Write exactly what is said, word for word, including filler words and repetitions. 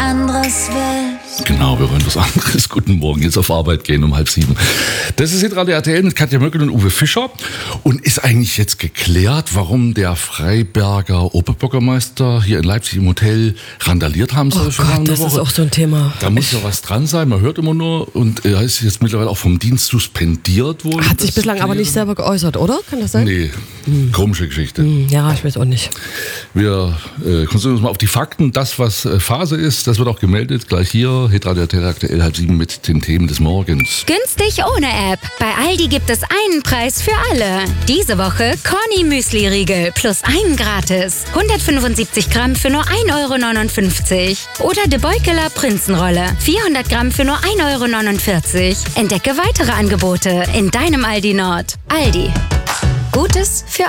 anderes willst. Genau, wir wollen was anderes. Guten Morgen, jetzt auf Arbeit gehen um halb sieben. Das ist Hitradio R T L mit Katja Möckel und Uwe Fischer. Und ist eigentlich jetzt geklärt, warum der Freiberger Oberbürgermeister hier in Leipzig im Hotel randaliert haben soll? Oh schon Gott, das Woche? ist auch so ein Thema. Da muss ja was dran sein, man hört immer nur. Und er ist jetzt mittlerweile auch vom Dienst suspendiert wohl. Hat sich bislang aber nicht selber geäußert, oder? Kann das sein? Nee, hm. komische Geschichte. Hm, ja, ich weiß auch nicht. Wir äh, konzentrieren uns mal auf die Fakten. Das, was äh, Phase ist, das wird auch gemeldet. Gleich hier, Hitradio R T L aktuell halb sieben mit den Themen des Morgens. Günstig ohne App. Bei Aldi gibt es einen Preis für alle. Diese Woche Corny Müsli-Riegel plus einen gratis. hundertfünfundsiebzig Gramm für nur ein Euro neunundfünfzig. Oder De Beukeler Prinzenrolle. vierhundert Gramm für nur ein Euro neunundvierzig. Entdecke weitere Angebote in deinem Aldi Nord. Aldi. Gutes für